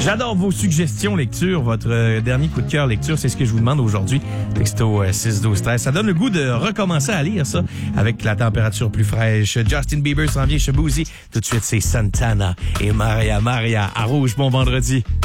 J'adore vos suggestions lecture. Votre dernier coup de cœur lecture, c'est ce que je vous demande aujourd'hui. Texto 6-12-13. Ça donne le goût de recommencer à lire ça avec la température plus fraîche. Justin Bieber s'en vient chez Boozy. Tout de suite, c'est Santana et Maria à Rouge. Bon vendredi.